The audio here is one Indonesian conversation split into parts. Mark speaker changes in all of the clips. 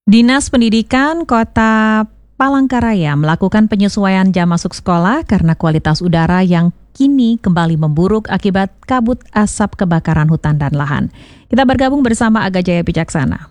Speaker 1: Dinas Pendidikan Kota Palangkaraya melakukan penyesuaian jam masuk sekolah karena kualitas udara yang kini kembali memburuk akibat kabut asap kebakaran hutan dan lahan. Kita bergabung bersama Aga Jaya Bijaksana.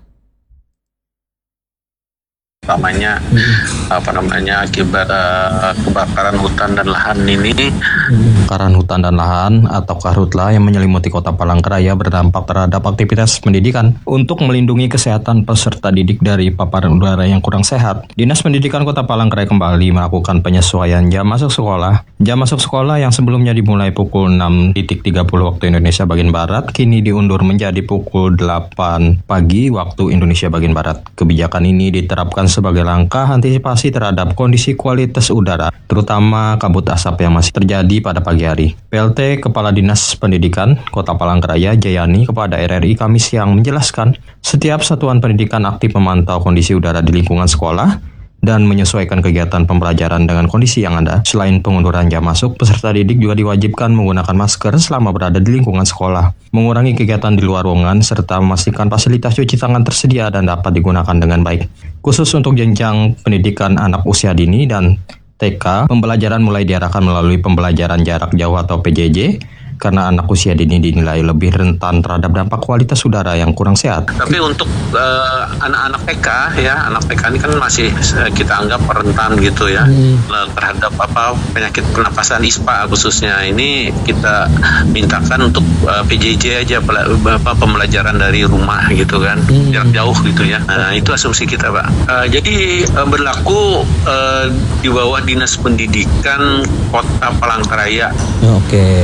Speaker 2: Akibat kebakaran hutan dan lahan ini.
Speaker 3: Kebakaran hutan dan lahan atau karhutla yang menyelimuti Kota Palangkaraya berdampak terhadap aktivitas pendidikan. Untuk melindungi kesehatan peserta didik dari paparan udara yang kurang sehat, Dinas Pendidikan Kota Palangkaraya kembali melakukan penyesuaian jam masuk sekolah. Jam masuk sekolah yang sebelumnya dimulai pukul 6.30 waktu Indonesia bagian Barat kini diundur menjadi pukul 8 pagi waktu Indonesia bagian Barat. Kebijakan ini diterapkan sebagai langkah antisipasi terhadap kondisi kualitas udara, terutama kabut asap yang masih terjadi pada pagi hari. PLT Kepala Dinas Pendidikan Kota Palangkaraya Jayani kepada RRI Kamis siang menjelaskan, setiap satuan pendidikan aktif memantau kondisi udara di lingkungan sekolah dan menyesuaikan kegiatan pembelajaran dengan kondisi yang ada. Selain pengunduran jam masuk, peserta didik juga diwajibkan menggunakan masker selama berada di lingkungan sekolah, mengurangi kegiatan di luar ruangan, serta memastikan fasilitas cuci tangan tersedia dan dapat digunakan dengan baik. Khusus untuk jenjang pendidikan anak usia dini dan TK, pembelajaran mulai diarahkan melalui pembelajaran jarak jauh atau PJJ, karena anak usia dini dinilai lebih rentan terhadap dampak kualitas udara yang kurang sehat.
Speaker 2: Tapi untuk anak-anak TK ya, anak TK ini kan masih kita anggap rentan gitu ya terhadap penyakit pernapasan ISPA khususnya. Ini kita mintakan untuk PJJ aja, pembelajaran dari rumah gitu kan, jarak jauh gitu ya. Nah, itu asumsi kita, Pak. Jadi berlaku di bawah Dinas Pendidikan Kota Palangkaraya.
Speaker 3: Oke.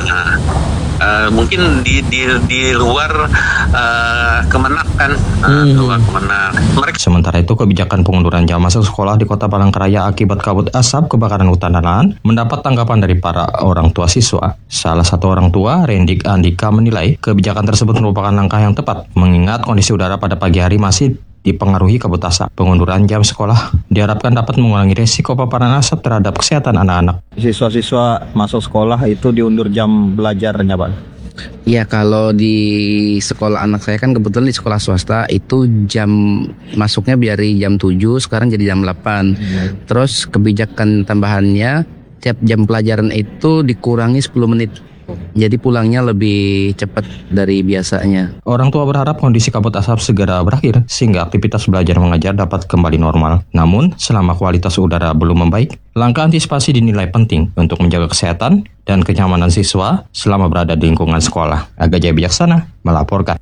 Speaker 2: Mungkin di luar Kemenak kan, luar Kemenak.
Speaker 3: Sementara itu, kebijakan pengunduran jam masuk sekolah di Kota Palangkaraya akibat kabut asap kebakaran hutan dan lahan mendapat tanggapan dari para orang tua siswa. Salah satu orang tua, Rendik Andika, menilai kebijakan tersebut merupakan langkah yang tepat, mengingat kondisi udara pada pagi hari masih dipengaruhi kabut asap. Pengunduran jam sekolah diharapkan dapat mengurangi risiko paparan asap terhadap kesehatan anak-anak.
Speaker 4: Siswa-siswa masuk sekolah itu diundur jam belajarnya, Pak?
Speaker 5: Ya, kalau di sekolah anak saya kan kebetulan di sekolah swasta itu jam masuknya dari jam 7 sekarang jadi jam 8. Terus kebijakan tambahannya tiap jam pelajaran itu dikurangi 10 menit. Jadi pulangnya lebih cepat dari biasanya.
Speaker 3: Orang tua berharap kondisi kabut asap segera berakhir sehingga aktivitas belajar mengajar dapat kembali normal. Namun, selama kualitas udara belum membaik, langkah antisipasi dinilai penting untuk menjaga kesehatan dan kenyamanan siswa selama berada di lingkungan sekolah. Aga Jaya Bijaksana melaporkan.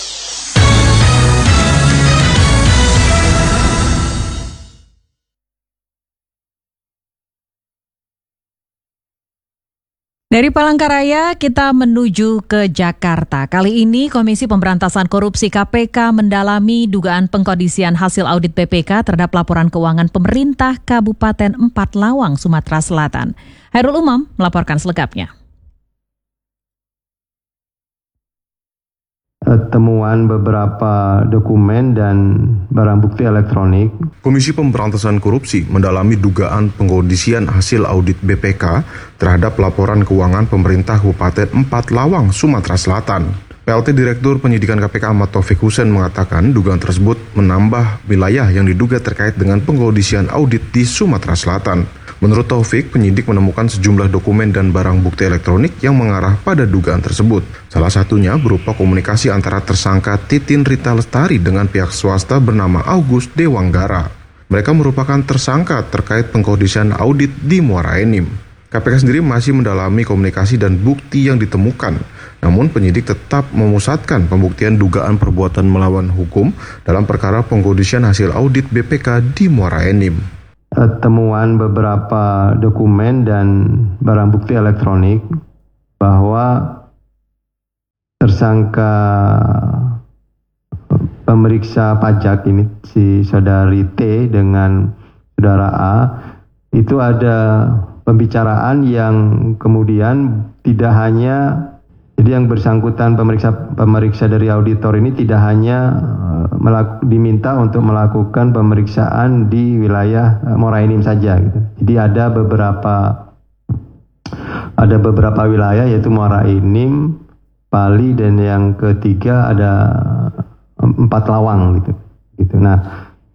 Speaker 1: Dari Palangkaraya kita menuju ke Jakarta. Kali ini Komisi Pemberantasan Korupsi KPK mendalami dugaan pengkondisian hasil audit BPK terhadap laporan keuangan pemerintah Kabupaten 4 Lawang, Sumatera Selatan. Hairul Umam melaporkan selengkapnya.
Speaker 6: Temuan beberapa dokumen dan barang bukti elektronik.
Speaker 7: Komisi Pemberantasan Korupsi mendalami dugaan pengkondisian hasil audit BPK terhadap laporan keuangan pemerintah Kabupaten 4 Lawang, Sumatera Selatan. PLT Direktur Penyidikan KPK Ahmad Taufik Hussein mengatakan dugaan tersebut menambah wilayah yang diduga terkait dengan pengkondisian audit di Sumatera Selatan. Menurut Taufik, penyidik menemukan sejumlah dokumen dan barang bukti elektronik yang mengarah pada dugaan tersebut. Salah satunya berupa komunikasi antara tersangka Titin Rita Lestari dengan pihak swasta bernama August Dewanggara. Mereka merupakan tersangka terkait pengkondisian audit di Muara Enim. KPK sendiri masih mendalami komunikasi dan bukti yang ditemukan. Namun penyidik tetap memusatkan pembuktian dugaan perbuatan melawan hukum dalam perkara pengkondisian hasil audit BPK di Muara Enim.
Speaker 6: Temuan beberapa dokumen dan barang bukti elektronik bahwa tersangka pemeriksa pajak ini si saudari T dengan saudara A itu ada pembicaraan yang kemudian tidak hanya, jadi yang bersangkutan pemeriksa dari auditor ini tidak hanya diminta untuk melakukan pemeriksaan di wilayah Muara Enim saja gitu. Jadi ada beberapa wilayah yaitu Muara Enim, Pali, dan yang ketiga ada 4 Lawang gitu. Nah,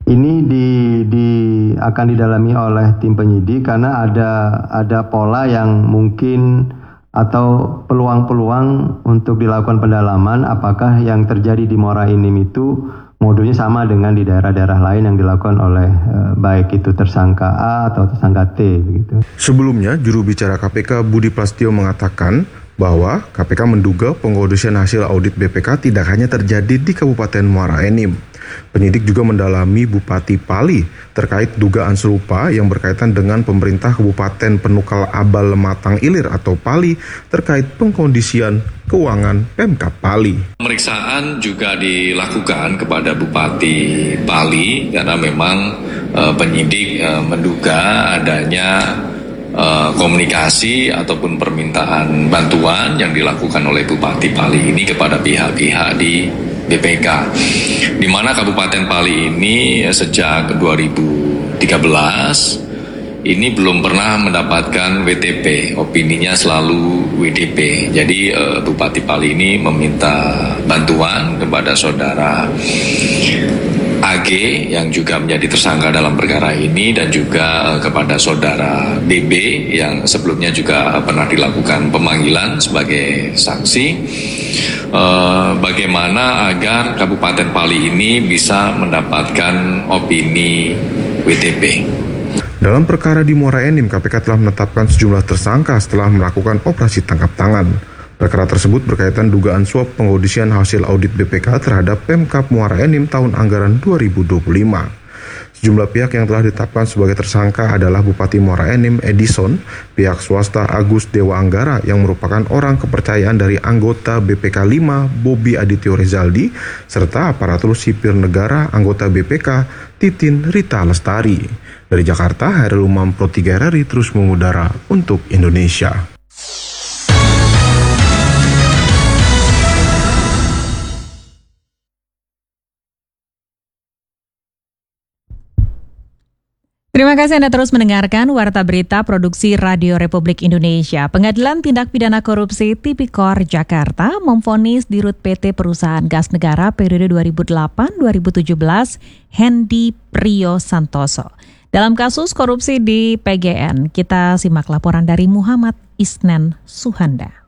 Speaker 6: ini akan didalami oleh tim penyidik karena ada pola yang mungkin atau peluang-peluang untuk dilakukan pendalaman apakah yang terjadi di Muara Enim itu modusnya sama dengan di daerah-daerah lain yang dilakukan oleh baik itu tersangka A atau tersangka T begitu.
Speaker 7: Sebelumnya, juru bicara KPK Budi Plastio mengatakan bahwa KPK menduga pengkodesan hasil audit BPK tidak hanya terjadi di Kabupaten Muara Enim. Penyidik juga mendalami Bupati Pali terkait dugaan serupa yang berkaitan dengan pemerintah Kabupaten Penukal Abal Lematang Ilir atau Pali terkait pengkondisian keuangan Pemkab Pali.
Speaker 8: Pemeriksaan juga dilakukan kepada Bupati Pali karena memang penyidik menduga adanya komunikasi ataupun permintaan bantuan yang dilakukan oleh Bupati Pali ini kepada pihak-pihak di BPK, di mana Kabupaten Pali ini sejak 2013 ini belum pernah mendapatkan WTP, opininya selalu WDP. Jadi Bupati Pali ini meminta bantuan kepada saudara AG yang juga menjadi tersangka dalam perkara ini dan juga kepada saudara DB yang sebelumnya juga pernah dilakukan pemanggilan sebagai saksi. Bagaimana agar Kabupaten Pali ini bisa mendapatkan opini WTP.
Speaker 7: Dalam perkara di Muara Enim, KPK telah menetapkan sejumlah tersangka setelah melakukan operasi tangkap tangan. Perkara tersebut berkaitan dugaan suap pengaudisian hasil audit BPK terhadap Pemkab Muara Enim tahun anggaran 2025. Sejumlah pihak yang telah ditetapkan sebagai tersangka adalah Bupati Muara Enim Edison, pihak swasta Agus Dewa Anggara yang merupakan orang kepercayaan dari anggota BPK 5 Bobi Adityo Rezaldi, serta aparatur sipil negara anggota BPK Titin Rita Lestari. Dari Jakarta, Hairul Umam Pro 3 RRI terus mengudara untuk Indonesia.
Speaker 1: Terima kasih Anda terus mendengarkan Warta Berita Produksi Radio Republik Indonesia. Pengadilan Tindak Pidana Korupsi Tipikor Jakarta memvonis Dirut PT Perusahaan Gas Negara periode 2008-2017 Hendy Priyo Santoso. Dalam kasus korupsi di PGN, kita simak laporan dari Muhammad Isnen Suhanda.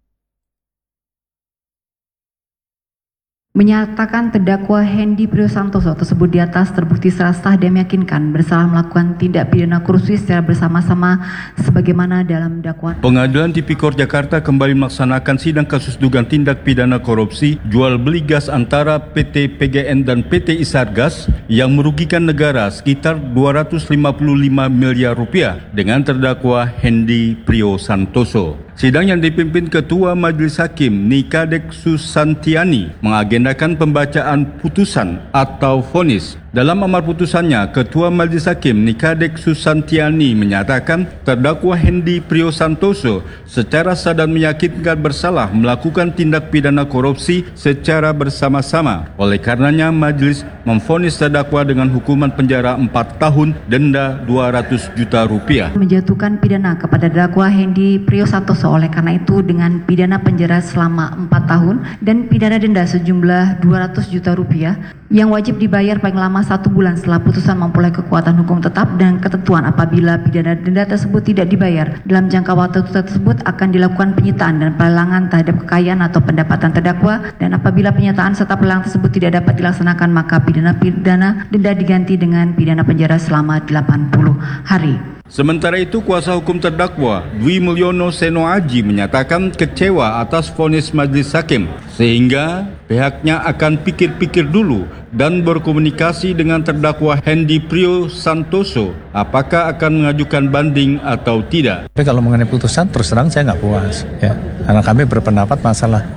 Speaker 9: Menyatakan terdakwa Hendy Priyo Santoso tersebut di atas terbukti secara sah dan meyakinkan bersalah melakukan tindak pidana korupsi secara bersama-sama sebagaimana dalam dakwaan.
Speaker 10: Pengadilan Tipikor Jakarta kembali melaksanakan sidang kasus dugaan tindak pidana korupsi jual beli gas antara PT PGN dan PT Isargas yang merugikan negara sekitar 255 miliar rupiah dengan terdakwa Hendy Priyo Santoso. Sidang yang dipimpin Ketua Majelis Hakim Nikadek Susantiani mengagendakan pembacaan putusan atau vonis. Dalam amar putusannya, Ketua Majelis Hakim Nikadek Susantiani menyatakan terdakwa Hendy Priyo Santoso secara sah dan meyakinkan bersalah melakukan tindak pidana korupsi secara bersama-sama. Oleh karenanya, Majelis memvonis terdakwa dengan hukuman penjara 4 tahun, denda 200 juta rupiah.
Speaker 9: Menjatuhkan pidana kepada terdakwa Hendy Priyo Santoso oleh karena itu dengan pidana penjara selama 4 tahun dan pidana denda sejumlah 200 juta rupiah yang wajib dibayar paling lama 1 bulan setelah putusan memperoleh kekuatan hukum tetap dan ketentuan apabila pidana denda tersebut tidak dibayar dalam jangka waktu tersebut akan dilakukan penyitaan dan pelelangan terhadap kekayaan atau pendapatan terdakwa dan apabila penyitaan serta pelelangan tersebut tidak dapat dilaksanakan maka pidana denda diganti dengan pidana penjara selama 80 hari.
Speaker 10: Sementara itu, kuasa hukum terdakwa Dwi Mulyono Seno Aji menyatakan kecewa atas vonis majelis hakim, sehingga pihaknya akan pikir-pikir dulu dan berkomunikasi dengan terdakwa Hendy Priyo Santoso apakah akan mengajukan banding atau tidak.
Speaker 11: Tapi kalau mengenai putusan terus terang saya nggak puas, ya, karena kami berpendapat masalah